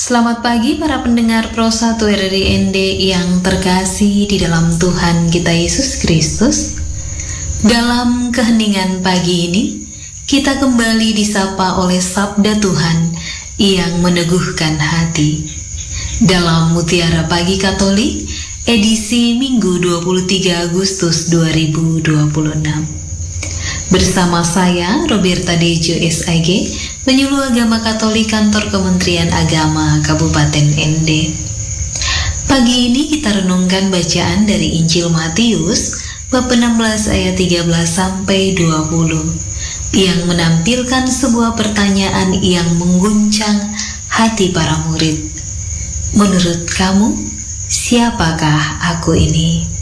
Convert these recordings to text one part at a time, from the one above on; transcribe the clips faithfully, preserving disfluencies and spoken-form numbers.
Selamat pagi para pendengar Pro satu R D N D yang terkasih di dalam Tuhan kita Yesus Kristus. Dalam keheningan pagi ini, kita kembali disapa oleh sabda Tuhan yang meneguhkan hati. Dalam Mutiara Pagi Katolik, edisi Minggu dua puluh tiga Agustus dua ribu dua puluh enam. Bersama saya, Roberta Dejo S I G, Penyuluh Agama Katolik Kantor Kementerian Agama Kabupaten N D. Pagi ini kita renungkan bacaan dari Injil Matius, bab enam belas ayat tiga belas sampai dua puluh, yang menampilkan sebuah pertanyaan yang mengguncang hati para murid. Menurut kamu, siapakah aku ini?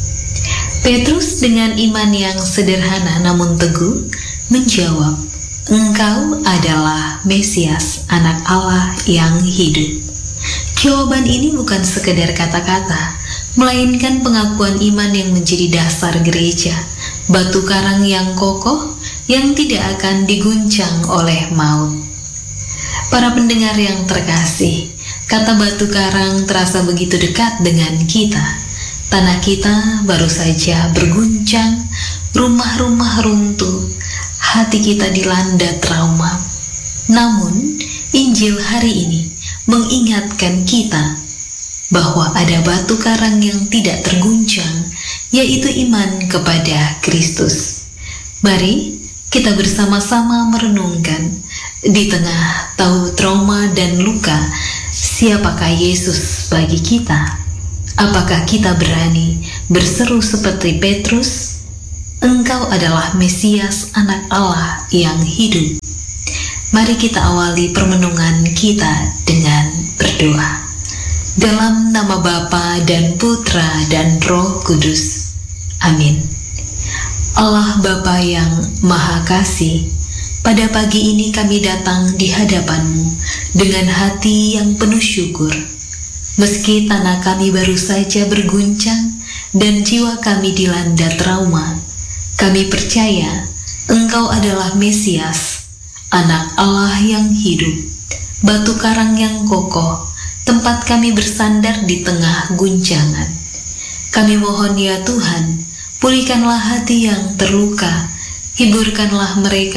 Petrus dengan iman yang sederhana namun teguh menjawab, "Engkau adalah Mesias, Anak Allah yang hidup." Jawaban ini bukan sekedar kata-kata, melainkan pengakuan iman yang menjadi dasar gereja, batu karang yang kokoh yang tidak akan diguncang oleh maut. Para pendengar yang terkasih, kata batu karang terasa begitu dekat dengan kita. Tanah kita baru saja berguncang, rumah-rumah runtuh, hati kita dilanda trauma. Namun, Injil hari ini mengingatkan kita bahwa ada batu karang yang tidak terguncang, yaitu iman kepada Kristus. Mari kita bersama-sama merenungkan, di tengah tahu trauma dan luka, siapakah Yesus bagi kita? Apakah kita berani berseru seperti Petrus, "Engkau adalah Mesias, Anak Allah yang hidup"? Mari kita awali permenungan kita dengan berdoa. Dalam nama Bapa dan Putra dan Roh Kudus. Amin. Allah Bapa yang Maha Kasih, pada pagi ini kami datang di hadapan-Mu dengan hati yang penuh syukur. Meski tanah kami baru saja berguncang dan jiwa kami dilanda trauma, kami percaya Engkau adalah Mesias, Anak Allah yang hidup, batu karang yang kokoh, tempat kami bersandar di tengah guncangan. Kami mohon ya Tuhan, pulihkanlah hati yang terluka, hiburkanlah mereka